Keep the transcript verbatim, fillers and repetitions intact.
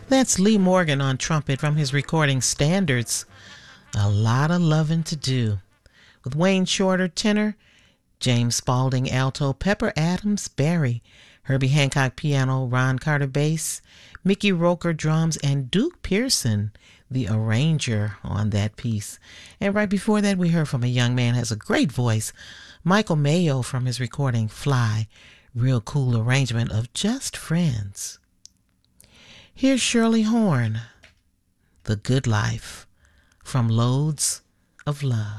That's Lee Morgan on trumpet from his recording Standards, A Lot of Lovin' to Do, with Wayne Shorter tenor, James Spaulding alto, Pepper Adams Barry, Herbie Hancock piano, Ron Carter bass, Mickey Roker drums, and Duke Pearson, the arranger on that piece. And right before that, we heard from a young man who has a great voice, Michael Mayo, from his recording Fly, real cool arrangement of Just Friends. Here's Shirley Horn, The Good Life, from Loads of Love.